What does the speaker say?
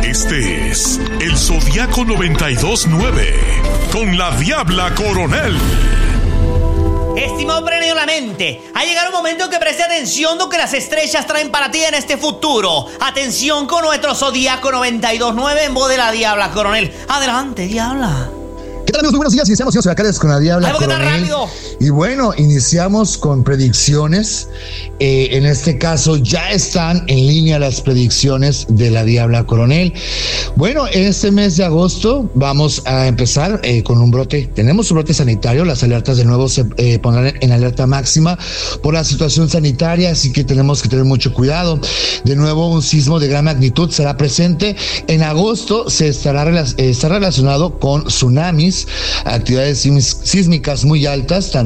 Este es el Zodiaco 92.9 con la Diabla Coronel. Estimado Premio La Mente, ha llegado un momento que preste atención lo que las estrellas traen para ti en este futuro. Atención con nuestro Zodiaco 92.9 en voz de la Diabla Coronel. Adelante, Diabla. ¿Qué tal, amigos? Muy buenos días. Iniciamos, señores alcaldes, con la Diabla Coronel. Y bueno, iniciamos con predicciones. En este caso ya están en línea las predicciones de la Diabla Coronel. Bueno, en este mes de agosto vamos a empezar con un brote. Tenemos un brote sanitario. Las alertas de nuevo se pondrán en alerta máxima por la situación sanitaria, así que tenemos que tener mucho cuidado. De nuevo, un sismo de gran magnitud será presente. En agosto está relacionado con tsunamis, actividades sísmicas muy altas, tanto